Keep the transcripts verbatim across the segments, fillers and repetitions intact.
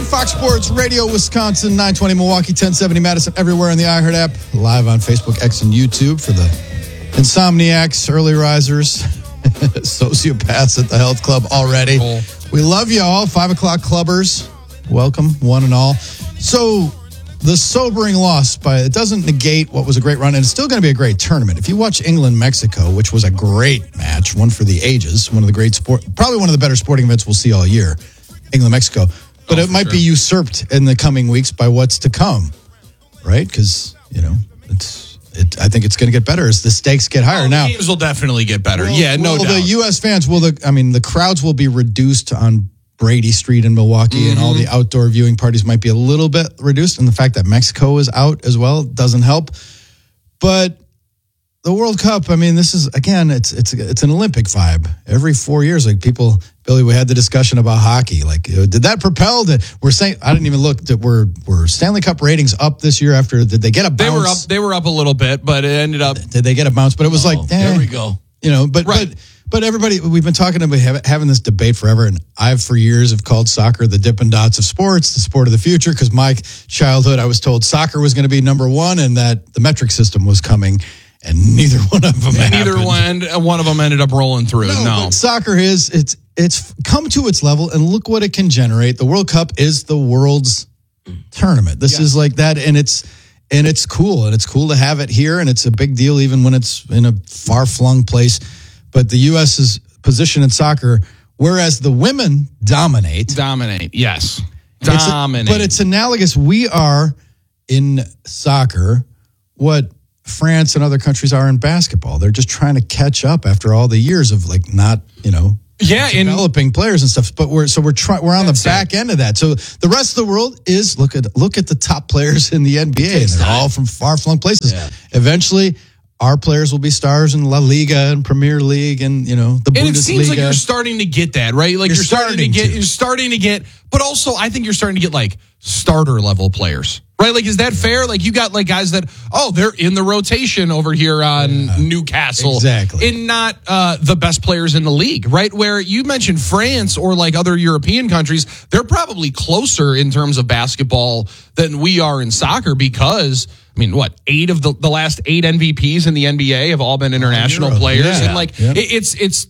Fox Sports Radio, Wisconsin, nine twenty Milwaukee, ten seventy Madison, everywhere on the iHeart app, live on Facebook, X, and YouTube for the insomniacs, early risers, sociopaths at the health club already. Cool. We love you all, five o'clock clubbers. Welcome, one and all. So, the sobering loss, by it doesn't negate what was a great run, and it's still going to be a great tournament. If you watch England-Mexico, which was a great match, one for the ages, one of the great sport, probably one of the better sporting events we'll see all year, England-Mexico. But oh, it might sure. be usurped in the coming weeks by what's to come, right? Because, you know, it's. It, I think it's going to get better as the stakes get higher. Oh, now, the games will definitely get better. Well, yeah, no well, doubt. The U S fans will. The, I mean, the crowds will be reduced on Brady Street in Milwaukee, mm-hmm. and all the outdoor viewing parties might be a little bit reduced. And the fact that Mexico is out as well doesn't help. But the World Cup, I mean, this is again, it's it's it's an Olympic vibe. Every four years, like people, Billy, we had the discussion about hockey. Like, did that propel? That we're saying, I didn't even look. That were were Stanley Cup ratings up this year? After did they get a bounce? They were up. They were up a little bit, but it ended up. Did they get a bounce? But it was oh, like, eh, there we go. You know, but right. but. But everybody, we've been talking about having this debate forever, and I've for years have called soccer the Dippin' Dots of sports, the sport of the future, because my childhood, I was told soccer was going to be number one and that the metric system was coming, and neither one of them and happened. Neither one, one of them ended up rolling through. No, no. But soccer is, it's it's come to its level, and look what it can generate. The World Cup is the world's tournament. This yeah. is like that, and it's and it's cool, and it's cool to have it here, and it's a big deal even when it's in a far-flung place. But the U S's position in soccer, whereas the women dominate. Dominate, yes. Dominate. It's a, but it's analogous. We are, in soccer, what France and other countries are in basketball. They're just trying to catch up after all the years of, like, not, you know, yeah, developing in, players and stuff. But we're so we're trying we're on the back it. end of that. So the rest of the world is, look at look at the top players in the N B A, and they're all from far-flung places. Yeah. Eventually, our players will be stars in La Liga and Premier League and, you know, the Bundesliga. And it seems like you're starting to get that, right? Like you're, you're starting, starting to get, to. you're starting to get, but also I think you're starting to get like starter level players, right? Like, is that fair? Like you got like guys that, oh, they're in the rotation over here on yeah, Newcastle. Exactly. And not uh, the best players in the league, right? Where you mentioned France or like other European countries, they're probably closer in terms of basketball than we are in soccer because, I mean, what, eight of the, the last eight M V Ps in the N B A have all been international oh, players. Yeah. And like, yeah. it, it's, it's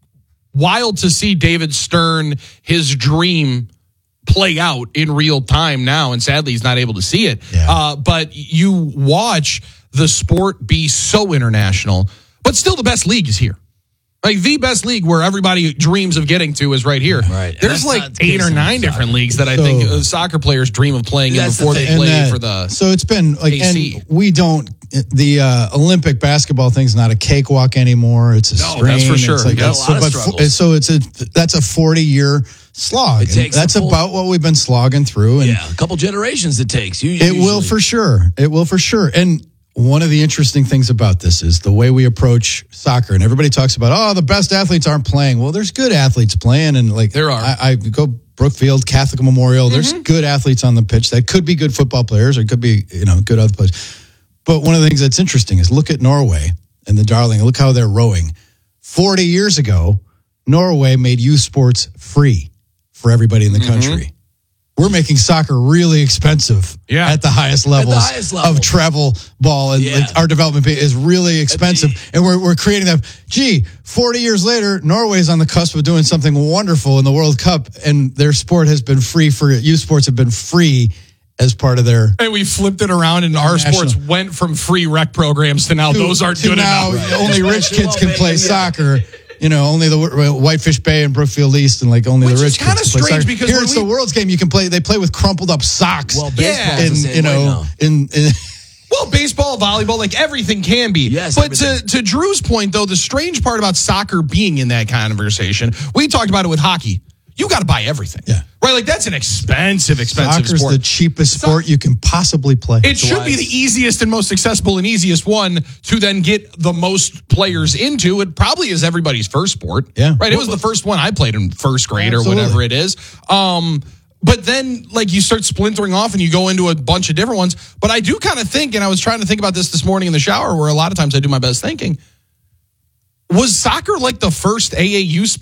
wild to see David Stern, his dream play out in real time now. And sadly, he's not able to see it. Yeah. Uh, but you watch the sport be so international, but still the best league is here. Like the best league where everybody dreams of getting to is right here. Right. There's like eight or nine different leagues that I so, think uh, soccer players dream of playing in before the they play that, for the So it's been like, A C. and we don't, the uh, Olympic basketball thing's not a cakewalk anymore. It's a no, strain. that's for sure. It's like, got a so, lot of but struggles. so it's a, that's a forty year slog. It takes that's full, about what we've been slogging through. And yeah, a couple generations it takes. You, it usually. will for sure. It will for sure. And one of the interesting things about this is the way we approach soccer, and everybody talks about, oh, the best athletes aren't playing. Well, there's good athletes playing, and like there are. I, I go Brookfield, Catholic Memorial. Mm-hmm. There's good athletes on the pitch that could be good football players, or could be, you know, good other players. But one of the things that's interesting is look at Norway and the Darling. Look how they're rowing. Forty years ago, Norway made youth sports free for everybody in the mm-hmm. country. We're making soccer really expensive yeah. at the highest levels the highest level. of travel ball, and yeah. like our development is really expensive. And we're we're creating that. Gee, forty years later, Norway's on the cusp of doing something wonderful in the World Cup, and their sport has been free for youth sports have been free as part of their. And we flipped it around, and our sports went from free rec programs to now to, those aren't good now enough. Only rich kids can play soccer. You know, only the Whitefish Bay and Brookfield East, and like only Which the rich is kind of kids. strange because here it's we, the World's game. You can play. They play with crumpled up socks. Well, baseball yeah. in, the you know, in, in well, baseball, volleyball, like everything can be. Yes, but to, to Drew's point, though, the strange part about soccer being in that conversation, we talked about it with hockey. You got to buy everything. Yeah. Right? Like, that's an expensive, expensive Soccer's sport. the cheapest sport you can possibly play. It should be the easiest and most accessible and easiest one to then get the most players into. It probably is everybody's first sport. Yeah. Right? It was the first one I played in first grade Absolutely. or whatever it is. Um, but then, like, you start splintering off and you go into a bunch of different ones. But I do kind of think, and I was trying to think about this this morning in the shower, where a lot of times I do my best thinking, was soccer like the first A A U sport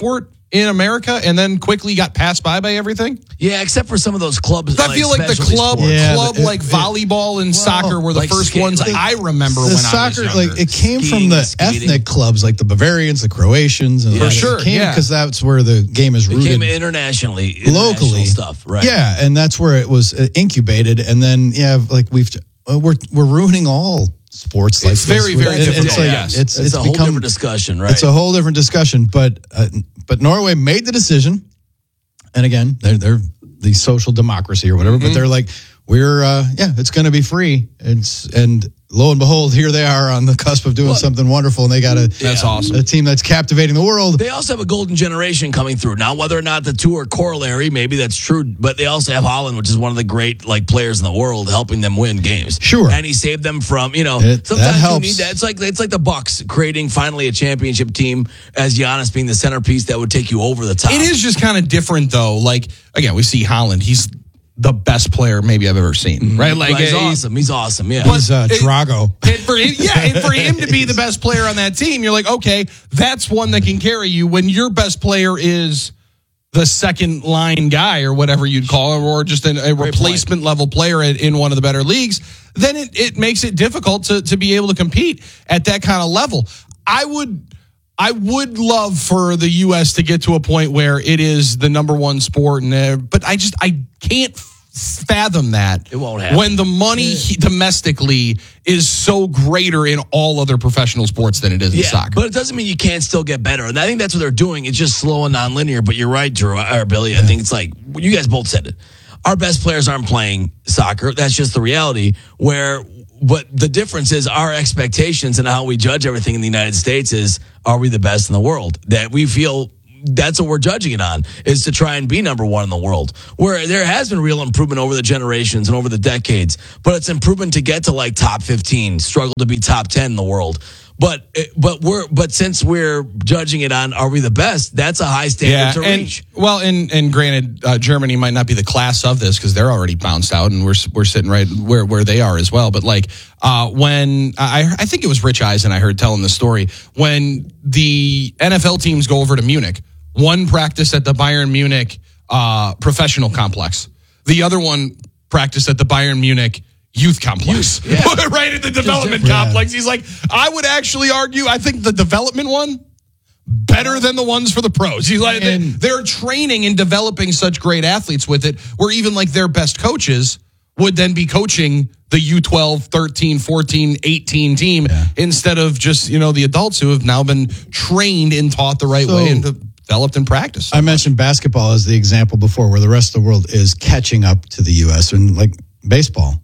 in America and then quickly got passed by by everything? Yeah, except for some of those clubs. I like feel like the specialty club, sports. Yeah, club it- like it- volleyball and well, soccer were the like first skate- ones like I remember The when soccer, I was like younger. it came Skiing from and the skating. ethnic clubs, like the Bavarians, the Croatians, and For like, sure, It came yeah. because that's where the game is It rooted. came internationally, international locally stuff, right? Yeah, and that's where it was uh, incubated, and then yeah, like we've uh, we're we're ruining all sports. Like It's this. very, very It- difficult, It's like yes. it's It's, it's, a whole become different discussion, right? it's a whole different discussion. But uh, but Norway made the decision, and again, they're they're the social democracy or whatever. Mm-hmm. But they're like, we're uh, yeah, it's going to be free. It's and lo and behold, here they are on the cusp of doing Well, something wonderful, and they got a That's awesome. a team that's captivating the world. They also have a golden generation coming through. Now, whether or not the two are corollary, maybe that's true, but they also have Holland, which is one of the great like players in the world, helping them win games. Sure. And he saved them from, you know, It- sometimes that you helps. need that. It's like it's like the Bucks creating finally a championship team as Giannis being the centerpiece that would take you over the top. It is just kind of different, though. Like, again, we see Holland. He's the best player maybe I've ever seen, right? Like, Right, he's uh, awesome. He's awesome. Yeah. He's uh, it- Drago. And for him, yeah, and for him to be the best player on that team, you're like, okay, that's one that can carry you. When your best player is the second line guy or whatever you'd call him, or just an, a replacement level player in, in one of the better leagues, then it, it makes it difficult to to be able to compete at that kind of level. I would. I would love for the U S to get to a point where it is the number one sport, and uh, but I just I can't fathom that. It won't happen. When the money he- domestically is so greater in all other professional sports than it is in Yeah, soccer. but it doesn't mean you can't still get better. And I think that's what they're doing. It's just slow and nonlinear. But you're right, Drew, or Billy. I think it's like, you guys both said it. Our best players aren't playing soccer. That's just the reality. Where, but the difference is our expectations and how we judge everything in the United States is, are we the best in the world? That we feel that's what we're judging it on, is to try and be number one in the world. Where there has been real improvement over the generations and over the decades, but it's improvement to get to like top fifteen, struggle to be top ten in the world. But but we're but since we're judging it on, are we the best? That's a high standard to and, reach. Well, and and granted, uh, Germany might not be the class of this because they're already bounced out, and we're we're sitting right where where they are as well. But like uh, when I I think it was Rich Eisen I heard telling the story, when the N F L teams go over to Munich, one practiced at the Bayern Munich uh, professional complex, the other one practiced at the Bayern Munich youth complex. Yeah. Right at the development different. complex. He's like, I would actually argue, I think the development one better than the ones for the pros. He's like, they, And- they're training and developing such great athletes with it, where even like their best coaches would then be coaching the U twelve, thirteen, fourteen, eighteen team instead of just, you know, the adults who have now been trained and taught the right So- way and developed in practice. I mentioned basketball as the example before, where the rest of the world is catching up to the U S and like baseball.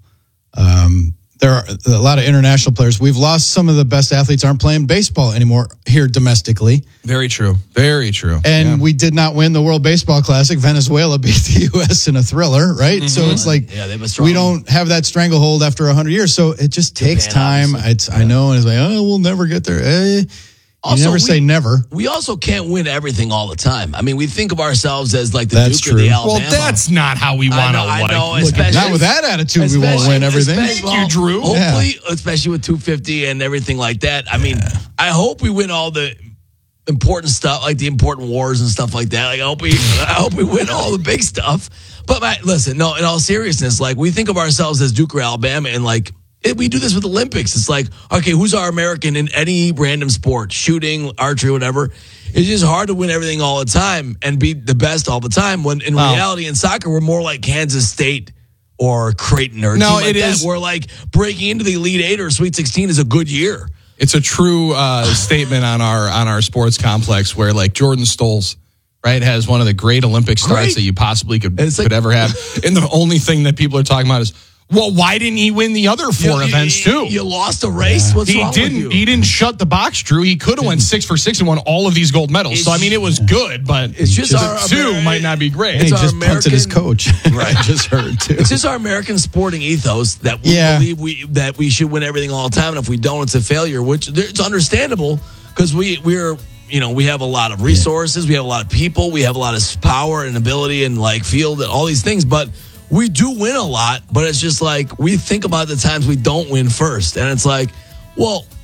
Um, there are a lot of international players. We've lost some of the best athletes aren't playing baseball anymore here domestically. Very true. Very true. And Yeah. we did not win the World Baseball Classic. Venezuela beat the U S in a thriller, right? So it's like Yeah, they've been strong. we don't have that stranglehold after one hundred years. So it just takes Japan, time. obviously. It's I know, and it's like, oh, we'll never get there. Eh, you Also, never we- say never. We also can't win everything all the time. I mean, we think of ourselves as like the That's Duke or the true. Alabama. well, that's not how we I want to know, I like, know, look at especially- that. Not with that attitude, we won't Especially- win everything. especially- Thank you, Drew. Hopefully, especially with two fifty and everything like that. I mean, I hope we win all the important stuff, like the important wars and stuff like that. Like, I hope we, I hope we win all the big stuff. But my, listen, no, in all seriousness, like we think of ourselves as Duke or Alabama, and like it, we do this with the Olympics. It's like, okay, who's our American in any random sport, shooting, archery, whatever. It's just hard to win everything all the time and be the best all the time. When in Wow. reality, in soccer, we're more like Kansas State or Creighton or a No, team like it that. is- We're like breaking into the Elite Eight or Sweet sixteen is a good year. It's a true uh, statement on our on our sports complex where like Jordan Stolz, right, has one of the great Olympic starts Great. that you possibly could And it's like- could ever have. And the only thing that people are talking about is, well, why didn't he win the other four You- events you, too? You lost a race. What's he wrong didn't. with you? He didn't shut the box, Drew. He could have went six for six and won all of these gold medals. so I mean, it was good, but It's just the our two Ameri- might not be great. And he It's our just punted his American- coach. Right. I just heard too. It's just our American sporting ethos that we Yeah. believe we that we should win everything all the time, and if we don't, it's a failure. Which it's understandable because we we're you know we have a lot of resources, we have a lot of people, we have a lot of power and ability and like field and all these things, but we do win a lot. But it's just like we think about the times we don't win first, and it's like, well,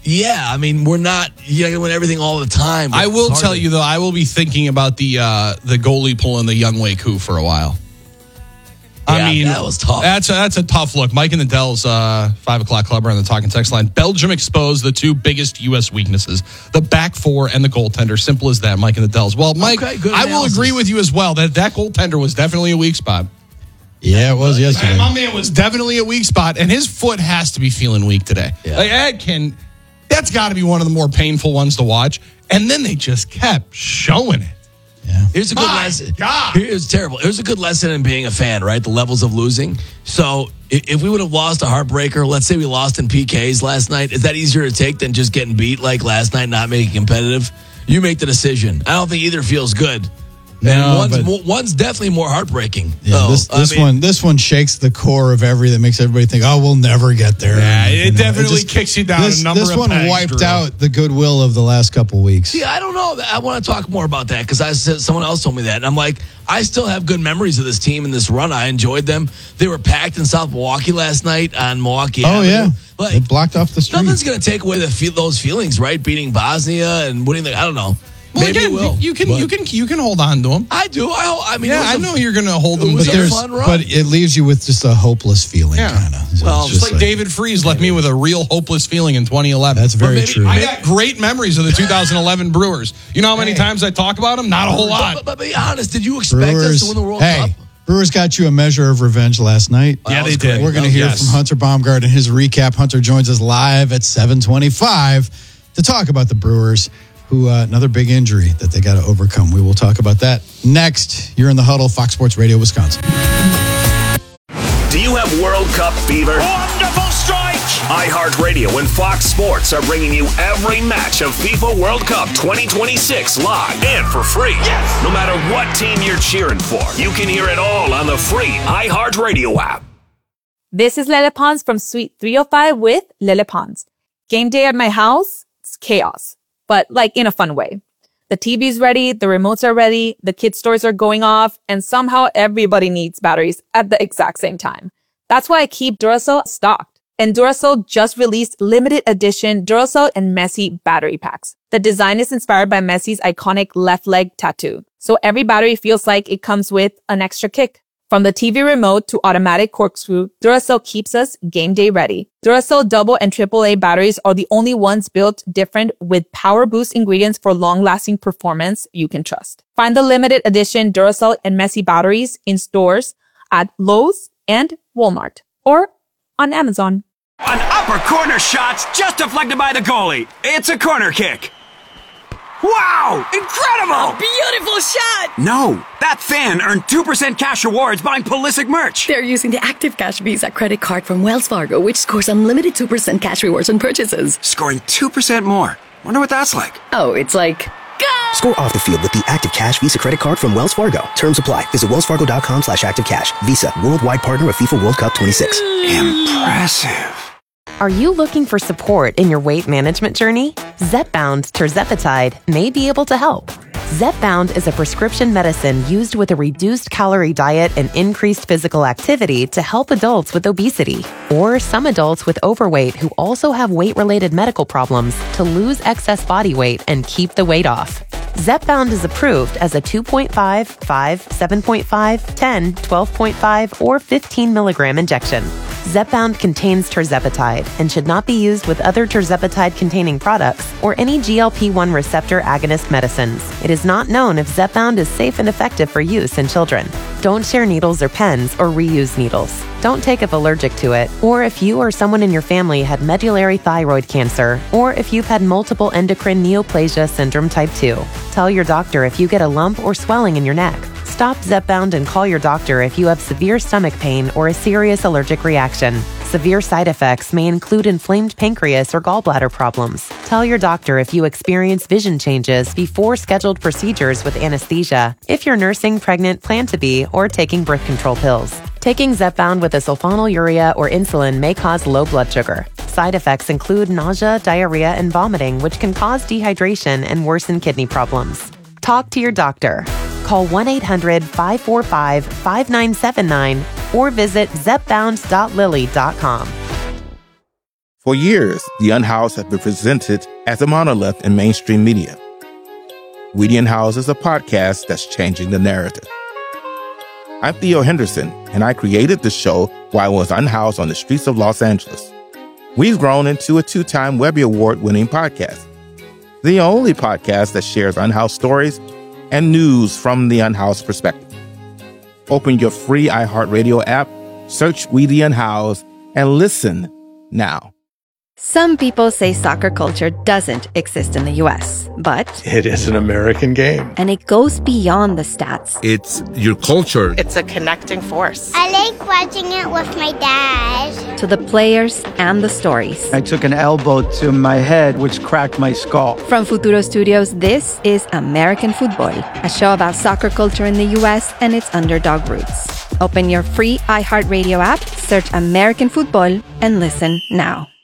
Yeah, I mean, we're not, you're not going to win everything all the time. I will tell to, you, though, I will be thinking about the uh, the goalie pulling the Young Wei Koo for a while. Yeah, I mean, that was tough. That's a, that's a tough look. Mike and the Dells, uh, five o'clock club on the talking text line. Belgium exposed the two biggest U S weaknesses, the back four and the goaltender. Simple as that, Mike and the Dells. Well, Mike, Okay, good I will analysis. agree with you as well that that goaltender was definitely a weak spot. Yeah, it was yesterday. My man was definitely a weak spot, and his foot has to be feeling weak today. Yeah. Like, that can, that's got to be one of the more painful ones to watch. And then they just kept showing it. Yeah. Here's a good My lesson. God. Here's terrible. Here's a good lesson in being a fan, right? The levels of losing. So i- if we would have lost a heartbreaker, let's say we lost in P Ks last night, is that easier to take than just getting beat like last night, not making competitive? You make the decision. I don't think either feels good. No, and one's, but- mo- one's definitely more heartbreaking. Yeah, though. this, I this mean, one this one shakes the core of every that makes everybody think, oh, we'll never get there. Yeah, it You know, definitely kicks you down This, a number this of one pegs, wiped Drew. out the goodwill of the last couple weeks. See, I don't know. I want to talk more about that because I said someone else told me that, and I'm like, I still have good memories of this team and this run. I enjoyed them. They were packed in South Milwaukee last night on Milwaukee Oh, Avenue. yeah. Like, They blocked off the street. nothing's going to take away the feel, those feelings, right? Beating Bosnia and winning the, I don't know. Well, Maybe again, it will. you can but you can you can hold on to them. I do. I, ho- I mean, Yeah, it I was a- know you're going to hold them. It was but a there's- fun run. But it leaves you with just a hopeless feeling, Yeah. kind of. Well, Just like, David Freese left me with a real hopeless feeling in twenty eleven. That's very maybe- true. I got great memories of the two thousand eleven Brewers. You know how many Hey. times I talk about them? Not a whole But, lot. but, but be honest, did you expect us to win the World hey, Cup? Brewers got you a measure of revenge last night. Yeah, That they was did. great. We're going to Oh, hear yes. from Hunter Baumgart and his recap. Hunter joins us live at seven twenty-five to talk about the Brewers, who uh, another big injury that they got to overcome. We will talk about that next. You're in the huddle, Fox Sports Radio, Wisconsin. Do you have World Cup fever? Wonderful strike! iHeartRadio and Fox Sports are bringing you every match of FIFA World Cup twenty twenty-six live and for free. Yes! No matter what team you're cheering for, you can hear it all on the free iHeartRadio app. This is Lele Pons from Suite three oh five with Lele Pons. Game day at my house, it's chaos, but like in a fun way. The T V's ready, the remotes are ready, the kids' stores are going off, and somehow everybody needs batteries at the exact same time. That's why I keep Duracell stocked. And Duracell just released limited edition Duracell and Messi battery packs. The design is inspired by Messi's iconic left leg tattoo. So every battery feels like it comes with an extra kick. From the T V remote to automatic corkscrew, Duracell keeps us game day ready. Duracell double and triple A batteries are the only ones built different with power boost ingredients for long-lasting performance you can trust. Find the limited edition Duracell and Messi batteries in stores at Lowe's and Walmart or on Amazon. An upper corner shot just deflected by the goalie. It's a corner kick. Wow! Incredible! Beautiful shot! No, that fan earned two percent cash rewards buying Pulisic merch. They're using the Active Cash Visa credit card from Wells Fargo, which scores unlimited two percent cash rewards on purchases. Scoring two percent more. Wonder what that's like. Oh, it's like, go! Score off the field with the Active Cash Visa credit card from Wells Fargo. Terms apply. Visit wellsfargo.com slash active cash. Visa, worldwide partner of FIFA World Cup twenty-six. Impressive. Are you looking for support in your weight management journey? Zepbound tirzepatide may be able to help. Zepbound is a prescription medicine used with a reduced calorie diet and increased physical activity to help adults with obesity or some adults with overweight who also have weight-related medical problems to lose excess body weight and keep the weight off. Zepbound is approved as a two point five, five, seven point five, ten, twelve point five, or fifteen milligram injection. Zepbound contains tirzepatide and should not be used with other tirzepatide-containing products or any G L P one receptor agonist medicines. It is not known if Zepbound is safe and effective for use in children. Don't share needles or pens or reuse needles. Don't take if allergic to it, or if you or someone in your family had medullary thyroid cancer, or if you've had multiple endocrine neoplasia syndrome type two. Tell your doctor if you get a lump or swelling in your neck. Stop Zepbound and call your doctor if you have severe stomach pain or a serious allergic reaction. Severe side effects may include inflamed pancreas or gallbladder problems. Tell your doctor if you experience vision changes before scheduled procedures with anesthesia, if you're nursing, pregnant, plan to be, or taking birth control pills. Taking Zepbound with a sulfonylurea or insulin may cause low blood sugar. Side effects include nausea, diarrhea, and vomiting, which can cause dehydration and worsen kidney problems. Talk to your doctor. Call one eight hundred, five four five, five nine seven nine or visit zepbound dot lilly dot com. For years, the Unhoused has been presented as a monolith in mainstream media. We the Unhoused is a podcast that's changing the narrative. I'm Theo Henderson, and I created the show while I was unhoused on the streets of Los Angeles. We've grown into a two-time Webby Award-winning podcast, the only podcast that shares unhoused stories and news from the unhoused perspective. Open your free iHeartRadio app, search We the Unhoused, and listen now. Some people say soccer culture doesn't exist in the U S, but it is an American game. And it goes beyond the stats. It's your culture. It's a connecting force. I like watching it with my dad. To the players and the stories. I took an elbow to my head, which cracked my skull. From Futuro Studios, this is American Football, a show about soccer culture in the U S and its underdog roots. Open your free iHeartRadio app, search American Football, and listen now.